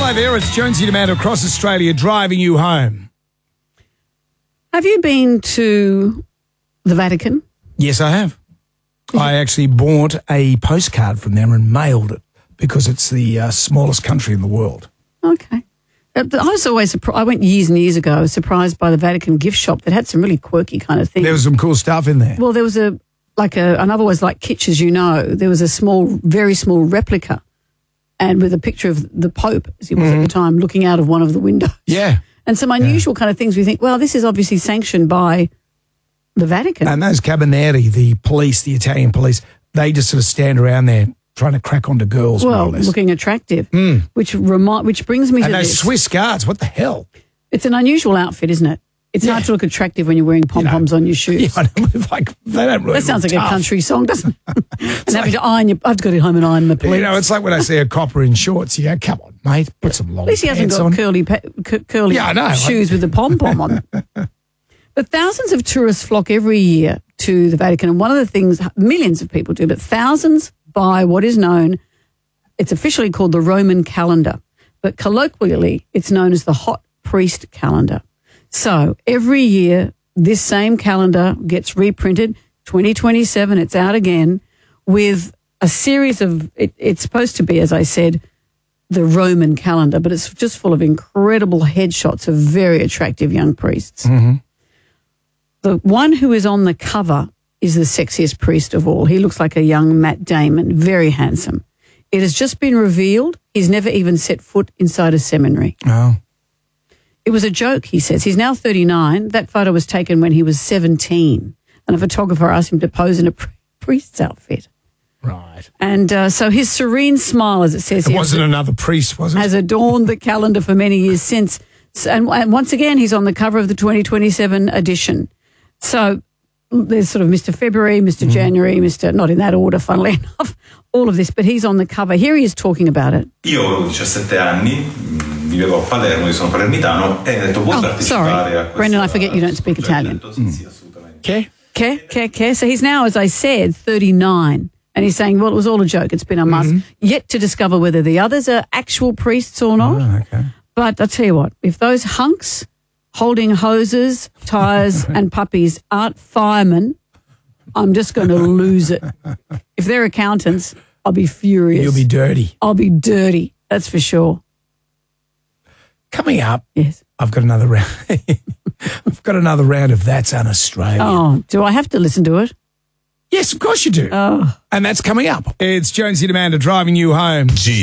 Hi there, it's Jonesy and Amanda across Australia driving you home. Have you been to the Vatican? Yes, I have. I actually bought a postcard from there and mailed it because it's the smallest country in the world. Okay. I was always I went years and years ago. I was surprised by the Vatican gift shop that had some really quirky kind of things. There was some cool stuff in there. Well, there was and I've always liked kitsch, as you know. There was a very small replica, and with a picture of the Pope, as he was at the time, looking out of one of the windows. Yeah. And some unusual kind of things. We think, well, this is obviously sanctioned by the Vatican. And those Carabinieri, the police, the Italian police, they just sort of stand around there trying to crack onto girls. Well, more or less. looking attractive, which brings me to and those this. Swiss guards, what the hell? It's an unusual outfit, isn't it? It's hard to look attractive when you're wearing pom-poms on your shoes. Yeah, I know, they don't really That sounds like look a tough. country song, doesn't it? And having to iron I've got to go home and iron my pleats. You know, it's like when I see a copper in shorts, you go, come on, mate, put some long At least he hasn't pants got on. curly Yeah, I know. shoes with a pom-pom on them. But thousands of tourists flock every year to the Vatican. And one of the things millions of people do, but thousands buy what is known, it's officially called the Roman calendar. But colloquially, it's known as the hot priest calendar. So every year, this same calendar gets reprinted, 2027, it's out again, with a series of, it's supposed to be, as I said, the Roman calendar, but it's just full of incredible headshots of very attractive young priests. Mm-hmm. The one who is on the cover is the sexiest priest of all. He looks like a young Matt Damon, very handsome. It has just been revealed he's never even set foot inside a seminary. Oh. It was a joke, he says. He's now 39. That photo was taken when he was 17, and a photographer asked him to pose in a priest's outfit. Right. And so his serene smile, as it says It here, wasn't another priest, was it? has adorned the calendar for many years since. And once again, he's on the cover of the 2027 edition. So there's sort of Mr. February, Mr. January, Mr. not in that order, funnily enough, all of this, but he's on the cover. Here he is talking about it. Io avevo 17 anni, vivevo a Palermo, io sono palermitano, e ho detto vuoi partecipare sorry. a questo Brendan, I forget you don't speak Italian. Sì, assolutamente. Okay. So he's now, as I said, 39. And he's saying, well, it was all a joke. It's been a mask. Yet to discover whether the others are actual priests or not. Oh, okay. But I'll tell you what, if those hunks holding hoses, tyres and puppies aren't firemen, I'm just going to lose it. If they're accountants, I'll be furious. You'll be dirty. I'll be dirty, that's for sure. Coming up, Yes. I've got another round. I've got another round of That's Un-Australian. Oh, do I have to listen to it? Yes, of course you do. Oh. And that's coming up. It's Jonesy and Amanda driving you home.